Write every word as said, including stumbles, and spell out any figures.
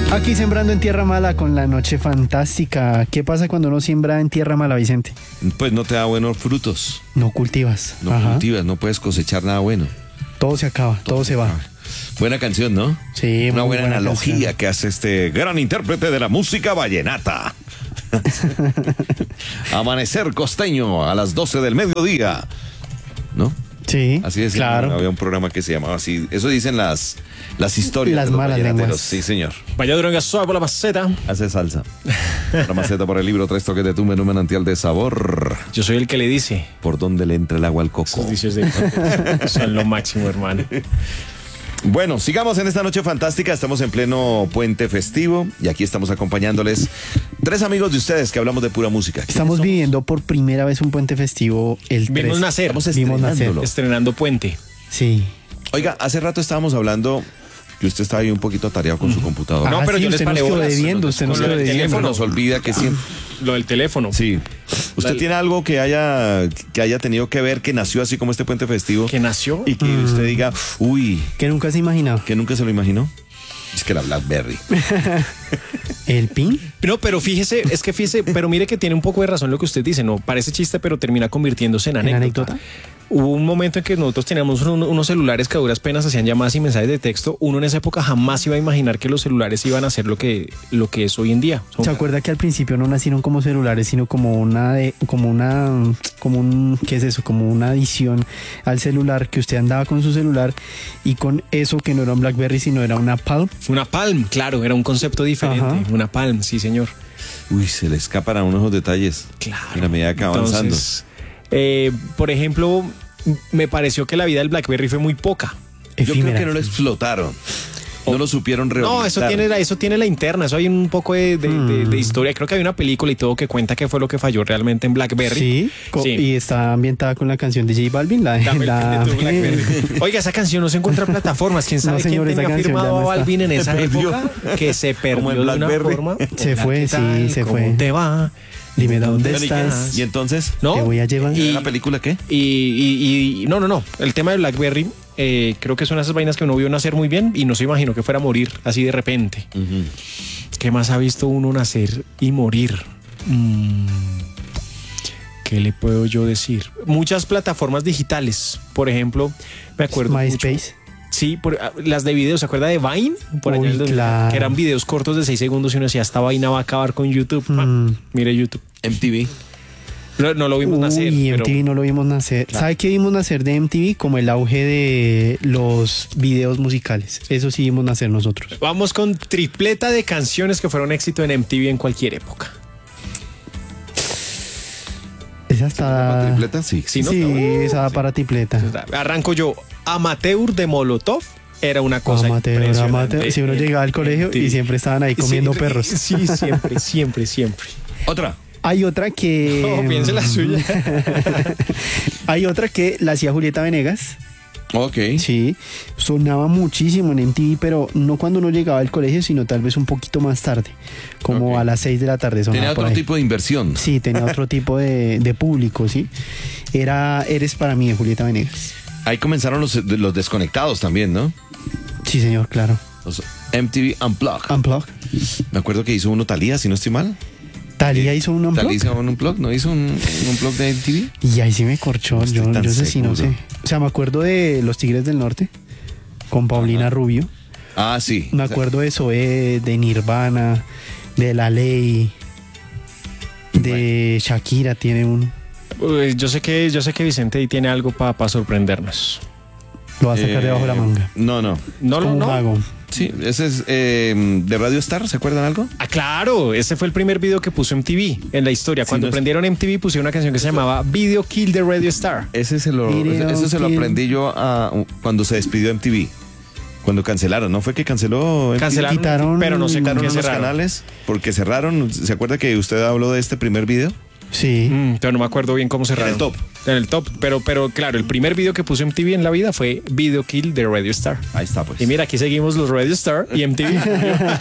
Aquí sembrando en tierra mala con la noche fantástica. ¿Qué pasa cuando uno siembra en tierra mala, Vicente? Pues no te da buenos frutos. No cultivas. No Ajá. cultivas, no puedes cosechar nada bueno. Todo se acaba, todo, todo se, se va. Acaba. Buena canción, ¿no? Sí, una buena, buena analogía canción que hace este gran intérprete de la música vallenata. Amanecer costeño a las doce del mediodía, ¿no? Sí, así es. claro. Había un programa que se llamaba así. Eso dicen las, las historias. Las de los malas lenguas. Sí, señor. Vaya droga suave por la maceta. Hace salsa. La maceta por el libro Tres toques de tumba en un manantial de sabor. Yo soy el que le dice. Por donde le entra el agua al coco. Esos dichos de son lo máximo, hermano. Bueno, sigamos en esta noche fantástica. Estamos en pleno puente festivo y aquí estamos acompañándoles tres amigos de ustedes que hablamos de pura música. Estamos viviendo por primera vez un puente festivo el tres. Vimos nacer. Estamos Vimos nacer. estrenándolo. Estrenando puente. Sí. Oiga, hace rato estábamos hablando que usted estaba ahí un poquito atareado con su computadora. No, Ah, pero sí, yo les usted nos paré quedó bolas. debiendo, usted nos Con lo quedó del debiendo. teléfono. Nos olvida que siempre... Lo del teléfono. Sí. ¿Usted Dale. tiene algo que haya, que haya tenido que ver, que nació así como este puente festivo? Que nació. Y que usted diga, uy, Que nunca se imaginaba. que nunca se lo imaginó. Es que la BlackBerry. ¿El pin? No, pero fíjese, es que fíjese, pero mire que tiene un poco de razón lo que usted dice, no parece chiste, pero termina convirtiéndose en ¿En anécdota. anécdota? Hubo un momento en que nosotros teníamos un- unos celulares que a duras penas hacían llamadas y mensajes de texto. Uno en esa época jamás iba a imaginar que los celulares iban a ser lo que, lo que es hoy en día. Son- ¿Se acuerda que al principio no nacieron como celulares, sino como una de, como una, como un, ¿qué es eso? Como una adición al celular, que usted andaba con su celular y con eso que no era un BlackBerry, sino era una Palm. Una Palm, claro, era un concepto diferente. Ajá. Una Palm, sí, señor. Uy, se le escapan a uno esos detalles. Claro. En la medida que va avanzando. Entonces, eh, por ejemplo, me pareció que la vida del BlackBerry fue muy poca. Yo creo Efímera. que no lo explotaron. No lo supieron rehabilitar. No, eso tiene, la- eso tiene la interna, eso hay un poco de, de- de- Mm. de historia. Creo que hay una película y todo que cuenta qué fue lo que falló realmente en BlackBerry. Sí, co- Sí. y está ambientada con la canción de J Balvin, la, Dame el la- de tu BlackBerry. Oiga, esa canción no se encuentra en plataformas. ¿Quién sabe No, señor, quién esa tenía canción ya firmado no a está. Balvin en esa Se perdió. época? Que se perdió Como en de una BlackBerry. forma. Se Hola, fue, ¿qué sí, tal? se ¿Cómo fue. te va? Dime dónde ¿Dónde estás. ¿Y entonces? ¿No? Te voy a llevar. Y- ¿La película qué? Y, y- y- no, no, no. El tema de BlackBerry, eh, creo que son esas vainas que uno vio nacer muy bien y no se imaginó que fuera a morir así de repente. Ujú. ¿Qué más ha visto uno nacer y morir? Mm, ¿Qué le puedo yo decir? Muchas plataformas digitales. Por ejemplo, me acuerdo mucho- MySpace. Sí, por, ah, las de videos, ¿se acuerda de Vine? Por allá Uy, en el dos mil, claro. que eran videos cortos de seis segundos y uno decía, esta vaina va a acabar con YouTube. Ah, Mm. mire YouTube. M T V. No, no lo vimos nacer. Uy, pero- M T V no lo vimos nacer. Claro. ¿Sabe qué vimos nacer de M T V? Como el auge de los videos musicales. Eso sí vimos nacer nosotros. Vamos con tripleta de canciones que fueron éxito en M T V en cualquier época. Esa ¿La está... tripleta? Sí. Sí, ¿no? Sí, Uh, esa da para tripleta. Arranco yo. Amateur de Molotov era una cosa Amateur, impresionante. amateur. Si uno llegaba al colegio y siempre estaban ahí comiendo Sí, perros. Sí, siempre, siempre, siempre. Otra. Hay otra que... No, piense la suya. Hay otra que la hacía Julieta Venegas. Ok. Sí, sonaba muchísimo en M T V, pero no cuando uno llegaba al colegio, sino tal vez un poquito más tarde, como Ok. a las seis de la tarde. sonaba Tenía por otro ahí. tipo de inversión. Sí, tenía otro tipo de, de público, sí. Era Eres para mí de Julieta Venegas. Ahí comenzaron los, los desconectados también, ¿no? Sí, señor, claro. Los M T V Unplugged. Unplugged. Me acuerdo que hizo uno Thalía, si no estoy mal. Talía hizo un Thalía Unplugged. hizo un Unplugged, ¿no? Hizo un, un Unplugged de M T V. Y ahí sí me corchó. No estoy Yo, tan yo sé si no seguro. sé. O sea, me acuerdo de Los Tigres del Norte con Paulina Ajá. Rubio. Ah, sí. Me acuerdo de Zoé, de Nirvana, de La Ley, de Shakira tiene un... Uy, yo sé que, yo sé que Vicente ahí tiene algo para sorprendernos. Lo va a sacar Eh, debajo de la manga. No, no. No, Es como no, un no. mago. Sí, ese es eh, de Radio Star, ¿se acuerdan algo? Ah, claro, ese fue el primer video que puso M T V en la historia. Sí, Cuando no es- prendieron M T V pusieron una canción que se llamaba Video Kill the Radio Star. Ese se lo, Video ese se lo Kill. aprendí yo a- cuando se despidió M T V. Cuando cancelaron, ¿no fue que canceló M T V? Cancelaron, quitaron- pero no sé con Quitaron qué unos cerraron. canales porque cerraron. ¿Se acuerda que usted habló de este primer video? Sí. Mm, pero no me acuerdo bien cómo cerraron. En el top. En el top, pero, pero claro, el primer video que puso M T V en la vida fue Video Kill de Radio Star. Ahí está, pues. Y mira, aquí seguimos los Radio Star y M T V.